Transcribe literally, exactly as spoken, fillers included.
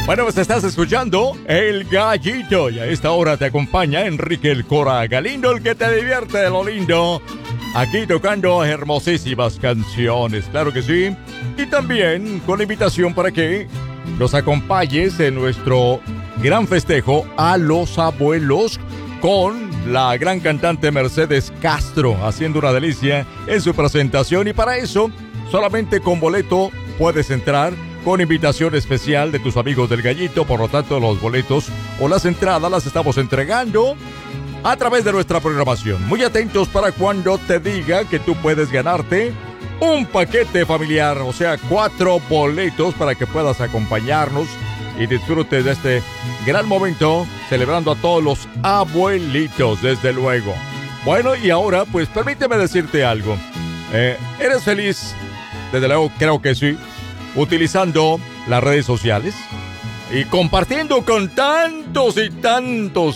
Bueno, pues estás escuchando El Gallito y a esta hora te acompaña Enrique El Cora Galindo, el que te divierte de lo lindo. Aquí tocando hermosísimas canciones, claro que sí. Y también con la invitación para que nos acompañes en nuestro gran festejo a los abuelos con la gran cantante Mercedes Castro, haciendo una delicia en su presentación. Y para eso, solamente con boleto puedes entrar, con invitación especial de tus amigos del Gallito. Por lo tanto, los boletos o las entradas las estamos entregando a través de nuestra programación. Muy atentos para cuando te diga que tú puedes ganarte un paquete familiar, o sea, cuatro boletos para que puedas acompañarnos y disfrutes de este gran momento, celebrando a todos los abuelitos, desde luego. Bueno, y ahora, pues permíteme decirte algo. Eh, ¿Eres feliz? Desde luego, creo que sí. Utilizando las redes sociales y compartiendo con tantos y tantos